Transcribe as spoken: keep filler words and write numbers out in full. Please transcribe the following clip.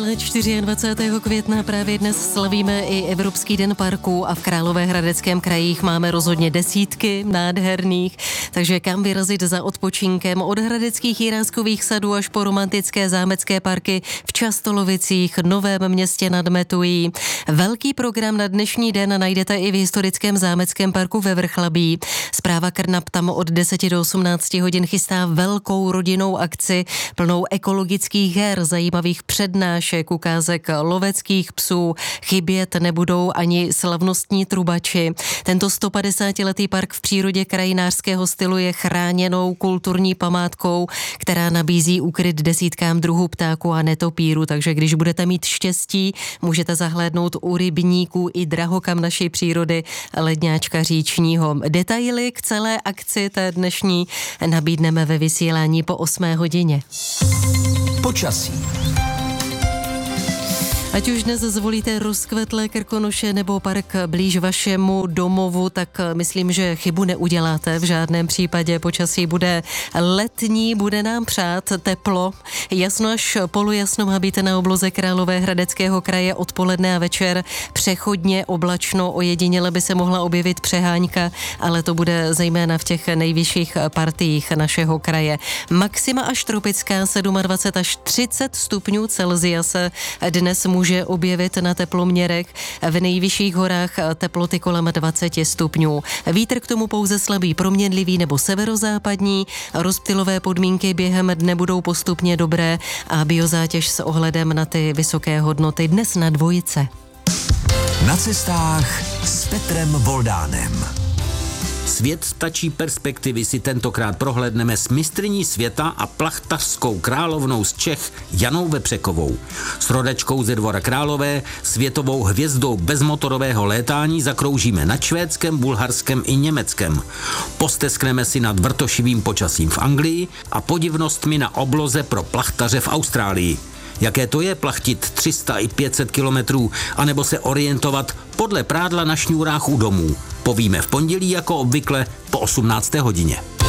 dvacátého čtvrtého května právě dnes slavíme i Evropský den parků a v Královéhradeckém kraji máme rozhodně desítky nádherných, takže kam vyrazit za odpočinkem od hradeckých jiráskových sadů až po romantické zámecké parky v Častolovicích, Novém Městě nad Metují. Velký program na dnešní den najdete i v historickém zámeckém parku ve Vrchlabí. Správa Krnap tam od deseti do osmnácti hodin chystá velkou rodinnou akci plnou ekologických her, zajímavých přednášek, ukázek loveckých psů. Chybět nebudou ani slavnostní trubači. Tento stopadesátiletý park v přírodě krajinářského stylu je chráněnou kulturní památkou, která nabízí úkryt desítkám druhů ptáků a netopírů, takže když budete mít štěstí, můžete zahlédnout u rybníků i drahokam naší přírody ledňáčka říčního. Detaily k celé akci té dnešní nabídneme ve vysílání po osmé hodině. Počasí. Ať už dnes zvolíte rozkvetlé Krkonoše nebo park blíž vašemu domovu, tak myslím, že chybu neuděláte v žádném případě. Počasí bude letní, bude nám přát teplo. Jasno až polojasno má být na obloze Královéhradeckého kraje odpoledne a večer. Přechodně oblačno, ojediněle by se mohla objevit přehánka, ale to bude zejména v těch nejvyšších partiích našeho kraje. Maxima až tropická dvacet sedm až třicet stupňů Celsia se dnes může může objevit na teploměrech. V nejvyšších horách teploty kolem dvacet stupňů. Vítr k tomu pouze slabý, proměnlivý nebo severozápadní. Rozptylové podmínky během dne budou postupně dobré a biozátěž s ohledem na ty vysoké hodnoty dnes na dvojice. Na cestách s Petrem Voldánem. Svět stačí perspektivy si tentokrát prohlédneme s mistryní světa a plachtařskou královnou z Čech Janou Vepřekovou. S rodačkou ze Dvora Králové, světovou hvězdou bezmotorového létání zakroužíme nad Švédskem, Bulharskem i Německem. Posteskneme si nad vrtošivým počasím v Anglii a podivnostmi na obloze pro plachtaře v Austrálii. Jaké to je plachtit tři sta i pět set kilometrů, anebo se orientovat podle prádla na šňůrách u domů. Povíme v pondělí jako obvykle po osmnácté hodině.